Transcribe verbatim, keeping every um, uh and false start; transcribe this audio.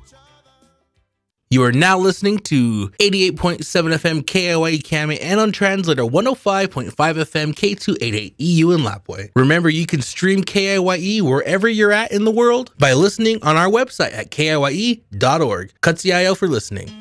You are now listening to eighty-eight point seven F M K I Y E Kame and on translator one oh five point five F M K two eighty-eight E U in Lapwai. Remember, you can stream K I Y E wherever you're at in the world by listening on our website at K I Y E dot org. Katsiayo for listening.